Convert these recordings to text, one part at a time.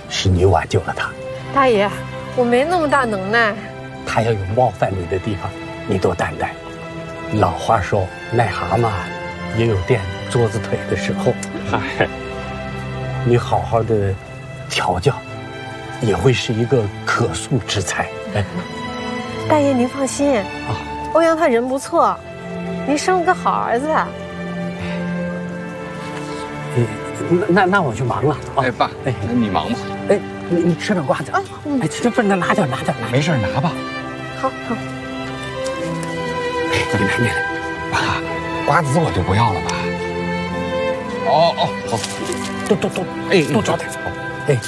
是你挽救了他。 大爷，我没那么大能耐。 他要有冒犯你的地方，你多担待。老话说，癞蛤蟆也有垫桌子腿的时候。嗨，你好好的调教，也会是一个可塑之才。哎， 大爷您放心，欧阳他人不错，您生了个好儿子。 那我就忙了。 哎，爸，哎，那你忙吧。 哎，你吃点瓜子。哎，这不是拿点。 没事，拿吧。 好。 你来。 爸，瓜子我就不要了吧。哦，好， 多，哎，多找点。哎，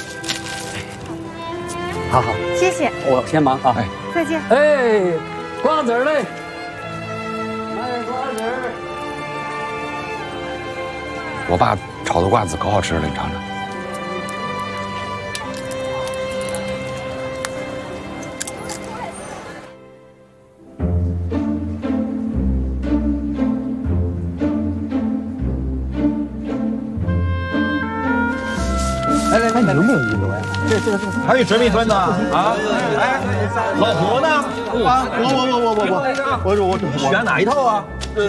好， 谢谢。 我先忙啊。 哎， 再见。 哎，瓜子嘞。卖瓜子。 我爸炒的瓜子可好吃了，你尝尝。 来，有没有1楼呀？这还有折米分呢啊！哎，老胡呢？啊，我选哪一套啊？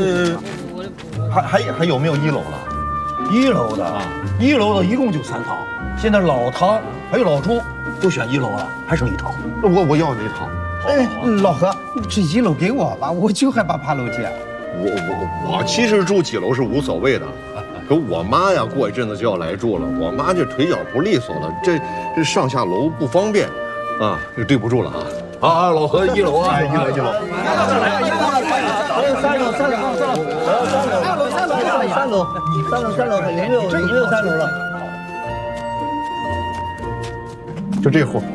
还有没有1楼了？1楼的啊，1楼的一共就3套。现在老唐还有老朱都选1楼了，还剩1套。 我要那套。 哎， 老何，这1楼给我吧，我就害怕爬楼梯。 我其实住几楼是无所谓的，可我妈呀，过一阵子就要来住了。我妈这腿脚不利索了，这上下楼不方便，啊，这对不住了啊。 好，老何1楼啊，1楼。 3楼，有没有3楼了？ 就这户。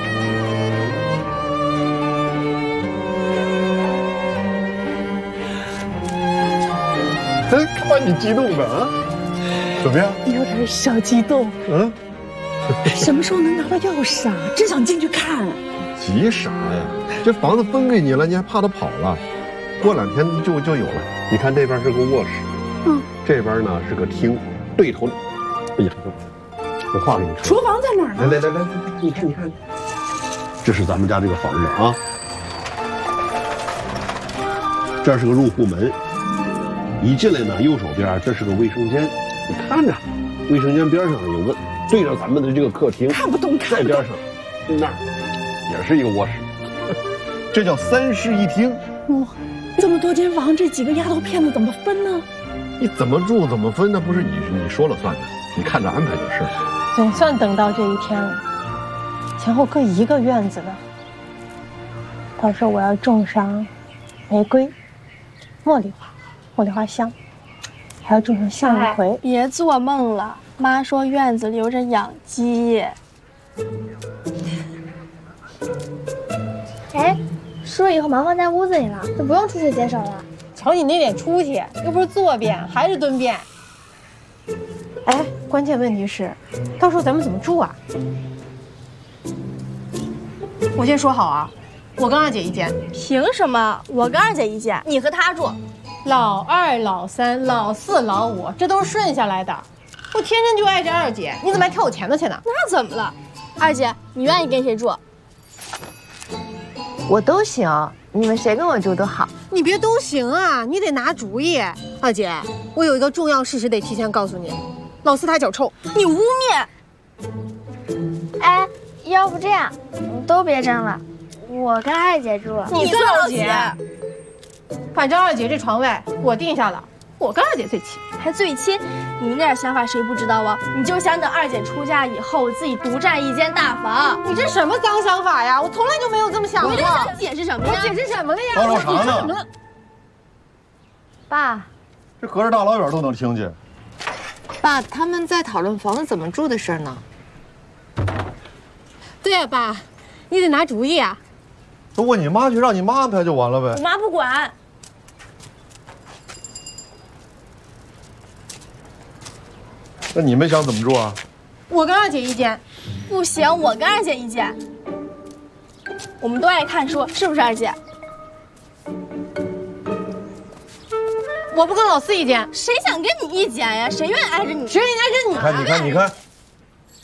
哎，看把你激动的啊！怎么样？ 有点小激动。什么时候能拿到钥匙啊？真想进去看。 急啥呀？这房子分给你了，你还怕他跑了？过2天就有了。你看这边是个卧室，这边呢是个厅，对头。哎呀，我画给你看。 厨房在哪儿呢？ 来，你看，这是咱们家这个房子啊。这是个入户门，一进来呢，右手边这是个卫生间，你看着，卫生间边上有个对着咱们的这个客厅， 看不懂。 在边上，那儿也是一个卧室，这叫3室1厅。 哇，这么多间房，这几个丫头片子怎么分呢？ 你怎么住怎么分，那不是你说了算的，你看着安排就是。 总算等到这一天了，前后各1个院子呢。到时候我要种上玫瑰、茉莉花香，还要种上向日葵。 别做梦了，妈说院子留着养鸡。 哎，书以后忙放在屋子里了，就不用出去解手了。 瞧你那脸出息，又不是坐便还是蹲便。哎，关键问题是，到时候咱们怎么住啊？我先说好啊，我跟二姐一间。 凭什么我跟二姐一间，你和她住？ 老2、老3、老4、老5，这都是顺下来的。我天生就爱这二姐，你怎么还挑我前头去呢？ 那怎么了？二姐，你愿意跟谁住？ 我都行，你们谁跟我住都好。 你别都行啊，你得拿主意。二姐，我有一个重要事实得提前告诉你，老4他脚臭。 你污蔑！ 哎，要不这样，都别争了，我跟二姐住。 你算老几？反正二姐这床位我定下了，我跟二姐最亲。 还最亲？你那点想法谁不知道啊？你就想等二姐出嫁以后，自己独占一间大房。 你这什么脏想法呀？我从来就没有这么想过。 你这想解释什么呀？ 我解释什么了呀？ 大老啥呢？ 爸， 这隔着大老远都能听见。 爸，他们在讨论房子怎么住的事呢。 对呀，爸，你得拿主意啊。 都问你妈去，让你妈安排就完了呗。 我妈不管。 那你们想怎么住啊？ 我跟二姐一间。 不行，我跟二姐一间。我们都爱看书，是不是二姐？ 我不跟老4一间。 谁想跟你一间呀？谁愿意挨着你？ 谁愿意挨着你？ 你看，